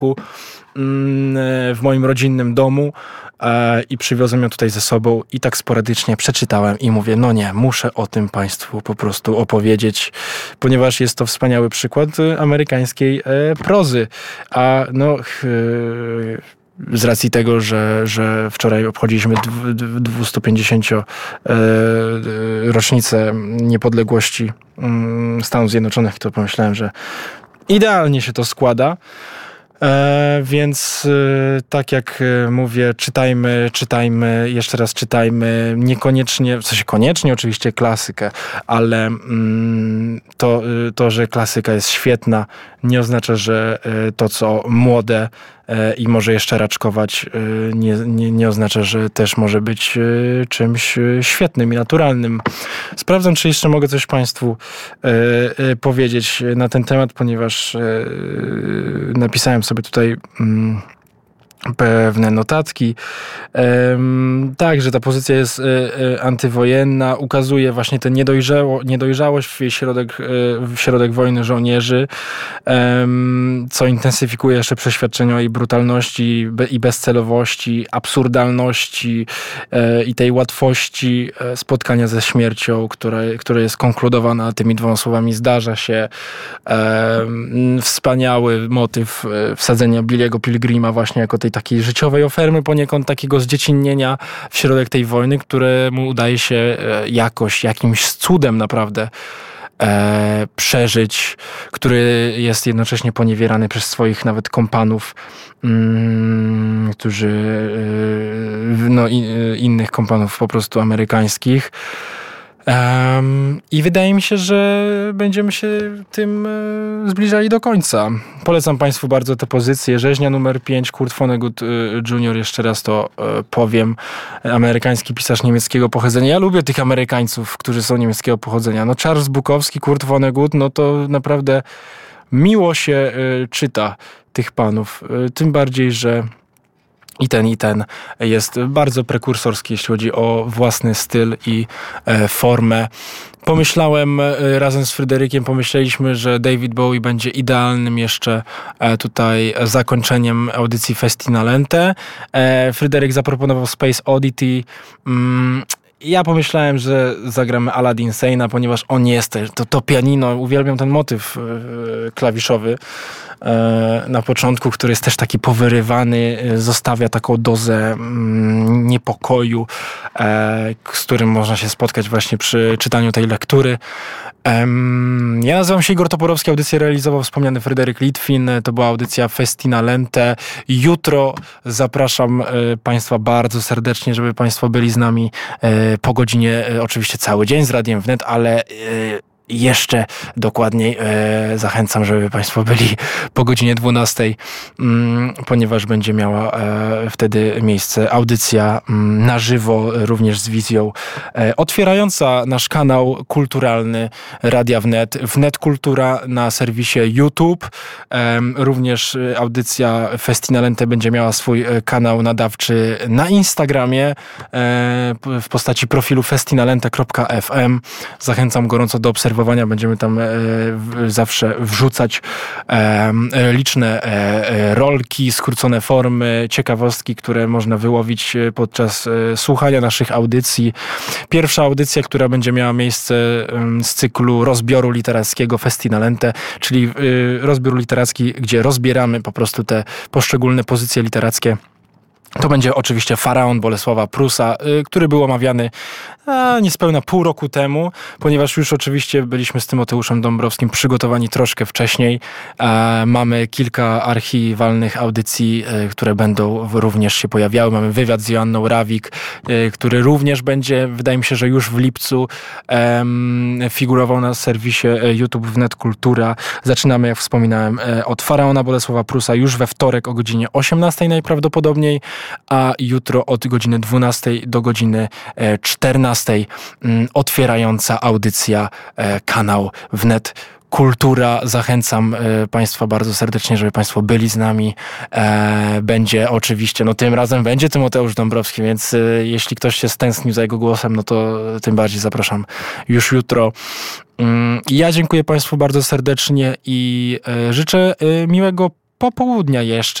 w moim rodzinnym domu i przywiozłem ją tutaj ze sobą i tak sporadycznie przeczytałem i mówię, no nie, muszę o tym Państwu po prostu opowiedzieć, ponieważ jest to wspaniały przykład amerykańskiej prozy. A no... z racji tego, że wczoraj obchodziliśmy 250 rocznicę niepodległości Stanów Zjednoczonych, to pomyślałem, że idealnie się to składa. Więc tak jak mówię, czytajmy, jeszcze raz czytajmy, niekoniecznie, w sensie koniecznie oczywiście klasykę, ale to, że klasyka jest świetna, nie oznacza, że to, co młode i może jeszcze raczkować, nie oznacza, że też może być czymś świetnym i naturalnym. Sprawdzam, czy jeszcze mogę coś Państwu powiedzieć na ten temat, ponieważ napisałem sobie tutaj pewne notatki. Tak, że ta pozycja jest antywojenna, ukazuje właśnie tę niedojrzałość w środek wojny żołnierzy, co intensyfikuje jeszcze przeświadczenie o jej brutalności i bezcelowości, absurdalności i tej łatwości spotkania ze śmiercią, które jest konkludowana tymi dwoma słowami zdarza się. Wspaniały motyw wsadzenia Billy'ego Pilgrima właśnie jako tej takiej życiowej ofermy, poniekąd takiego zdziecinnienia w środek tej wojny, któremu udaje się jakimś cudem naprawdę przeżyć, który jest jednocześnie poniewierany przez swoich nawet kompanów, którzy innych kompanów po prostu amerykańskich. I wydaje mi się, że będziemy się tym zbliżali do końca. Polecam Państwu bardzo tę pozycję. Rzeźnia numer 5, Kurt Vonnegut Jr., jeszcze raz to powiem, amerykański pisarz niemieckiego pochodzenia. Ja lubię tych Amerykańców, którzy są niemieckiego pochodzenia. No Charles Bukowski, Kurt Vonnegut, no to naprawdę miło się czyta tych panów. Tym bardziej, że i ten jest bardzo prekursorski, jeśli chodzi o własny styl i formę. Pomyślałem, razem z Fryderykiem pomyśleliśmy, że David Bowie będzie idealnym jeszcze tutaj zakończeniem audycji Festina Lente. Fryderyk zaproponował Space Oddity. Ja pomyślałem, że zagramy Aladdin Sejna, ponieważ on jest to pianino, uwielbiam ten motyw klawiszowy na początku, który jest też taki powyrywany, zostawia taką dozę niepokoju, z którym można się spotkać właśnie przy czytaniu tej lektury. Ja nazywam się Igor Toporowski, audycję realizował wspomniany Fryderyk Litwin, to była audycja Festina Lente. Jutro zapraszam Państwa bardzo serdecznie, żeby Państwo byli z nami po godzinie, oczywiście cały dzień z Radiem Wnet, ale jeszcze dokładniej zachęcam, żeby Państwo byli po godzinie 12, ponieważ będzie miała wtedy miejsce audycja na żywo, również z wizją, otwierająca nasz kanał kulturalny Radia Wnet, Wnet Kultura na serwisie YouTube. Również audycja Festina Lente będzie miała swój kanał nadawczy na Instagramie w postaci profilu festinalente.fm. Zachęcam gorąco do obserwowania. Będziemy tam zawsze wrzucać liczne rolki, skrócone formy, ciekawostki, które można wyłowić podczas słuchania naszych audycji. Pierwsza audycja, która będzie miała miejsce z cyklu rozbioru literackiego Festina Lente, czyli rozbiór literacki, gdzie rozbieramy po prostu te poszczególne pozycje literackie. To będzie oczywiście Faraon Bolesława Prusa, który był omawiany niespełna pół roku temu, ponieważ już oczywiście byliśmy z Tymoteuszem Dąbrowskim przygotowani troszkę wcześniej. Mamy kilka archiwalnych audycji, które będą również się pojawiały. Mamy wywiad z Joanną Rawik, który również będzie, wydaje mi się, że już w lipcu figurował na serwisie YouTube Wnet Kultura. Zaczynamy, jak wspominałem, od Faraona Bolesława Prusa już we wtorek o godzinie 18 najprawdopodobniej, a jutro od godziny 12 do godziny 14 otwierająca audycja kanał Wnet Kultura. Zachęcam Państwa bardzo serdecznie, żeby Państwo byli z nami. Będzie oczywiście, tym razem będzie Tymoteusz Dąbrowski, więc jeśli ktoś się stęsknił za jego głosem, no to tym bardziej zapraszam już jutro. Ja dziękuję Państwu bardzo serdecznie i życzę miłego popołudnia jeszcze.